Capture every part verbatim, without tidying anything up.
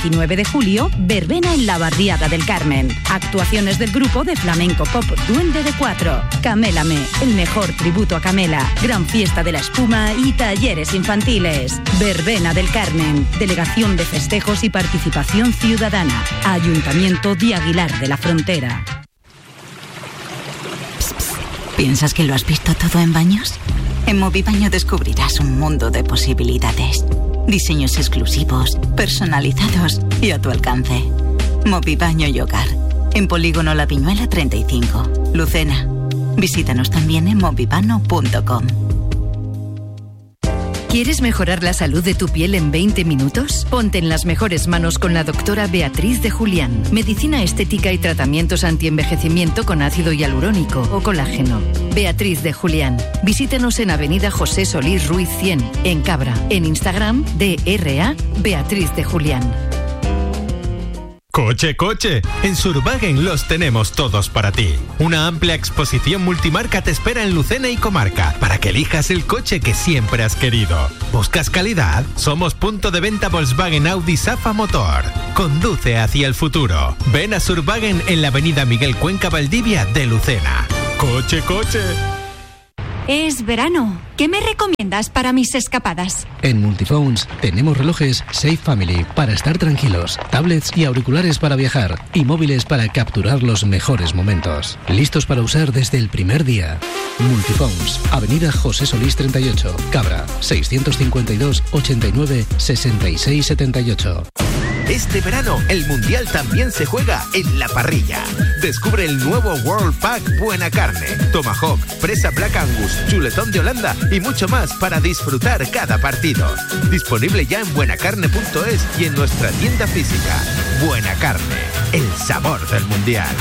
diecinueve de julio, verbena en la Barriada del Carmen. Actuaciones del grupo de flamenco pop Duende de Cuatro. Camélame, el mejor tributo a Camela. Gran fiesta de la espuma y talleres infantiles. Verbena del Carmen. Delegación de Festejos y Participación Ciudadana. Ayuntamiento de Aguilar de la Frontera. Psst, psst. ¿Piensas que lo has visto todo en baños? En Movibaño descubrirás un mundo de posibilidades. Diseños exclusivos, personalizados y a tu alcance. Movibaño y Hogar. En Polígono La Viñuela treinta y cinco, Lucena. Visítanos también en movibano punto com. ¿Quieres mejorar la salud de tu piel en veinte minutos? Ponte en las mejores manos con la doctora Beatriz de Julián. Medicina estética y tratamientos antienvejecimiento con ácido hialurónico o colágeno. Beatriz de Julián. Visítenos en Avenida José Solís Ruiz cien, en Cabra. En Instagram, D R A Beatriz de Julián. ¡Coche, coche! En Surwagen los tenemos todos para ti. Una amplia exposición multimarca te espera en Lucena y comarca para que elijas el coche que siempre has querido. ¿Buscas calidad? Somos punto de venta Volkswagen Audi Safa Motor. Conduce hacia el futuro. Ven a Surwagen en la avenida Miguel Cuenca Valdivia de Lucena. ¡Coche, coche! Es verano. ¿Qué me recomiendas para mis escapadas? En Multiphones tenemos relojes Safe Family para estar tranquilos, tablets y auriculares para viajar y móviles para capturar los mejores momentos. Listos para usar desde el primer día. Multiphones, Avenida José Solís treinta y ocho, Cabra, seiscientos cincuenta y dos, ochenta y nueve, sesenta y seis setenta y ocho. Este verano, el Mundial también se juega en la parrilla. Descubre el nuevo World Pack Buena Carne, Tomahawk, Presa Black Angus, Chuletón de Holanda y mucho más para disfrutar cada partido. Disponible ya en buenacarne punto es y en nuestra tienda física. Buena Carne, el sabor del Mundial.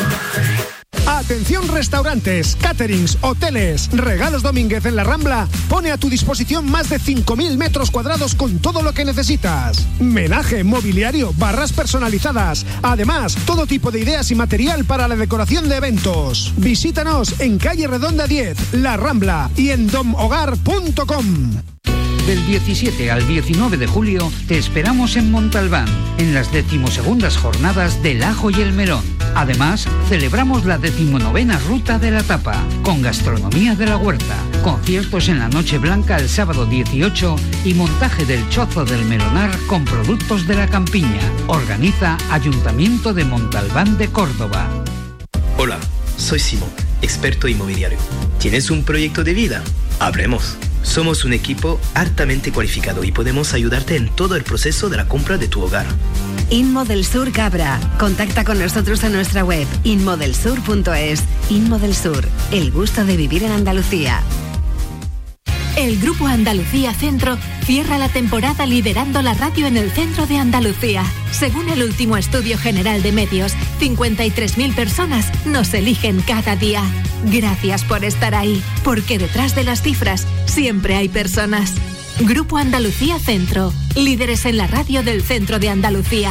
Atención restaurantes, caterings, hoteles. Regalos Domínguez en la Rambla pone a tu disposición más de cinco mil metros cuadrados con todo lo que necesitas. Menaje, mobiliario, barras personalizadas. Además, todo tipo de ideas y material para la decoración de eventos. Visítanos en calle Redonda diez, La Rambla y en dom hogar punto com. Del diecisiete al diecinueve de julio te esperamos en Montalbán, en las decimosegundas jornadas del ajo y el melón. Además, celebramos la decimonovena Ruta de la Tapa, con gastronomía de la huerta, conciertos en la Noche Blanca el sábado dieciocho y montaje del Chozo del Melonar con productos de la campiña. Organiza Ayuntamiento de Montalbán de Córdoba. Hola, soy Simón, experto inmobiliario. ¿Tienes un proyecto de vida? Hablemos. Somos un equipo altamente cualificado y podemos ayudarte en todo el proceso de la compra de tu hogar. Inmodelsur Cabra. Contacta con nosotros en nuestra web inmodelsur punto es. Inmodelsur, el gusto de vivir en Andalucía. El Grupo Andalucía Centro cierra la temporada liderando la radio en el centro de Andalucía. Según el último estudio general de medios, cincuenta y tres mil personas nos eligen cada día. Gracias por estar ahí, porque detrás de las cifras siempre hay personas. Grupo Andalucía Centro, líderes en la radio del centro de Andalucía.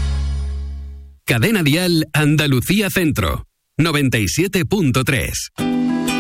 Cadena Dial Andalucía Centro, noventa y siete punto tres.